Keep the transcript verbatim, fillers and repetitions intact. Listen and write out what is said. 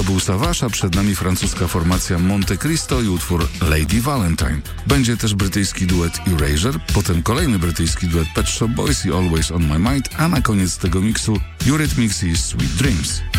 To był Savage, a przed nami francuska formacja Monte Cristo i utwór Lady Valentine. Będzie też brytyjski duet Erasure, potem kolejny brytyjski duet Pet Shop Boys i Always on My Mind, a na koniec tego miksu Eurythmics i Sweet Dreams.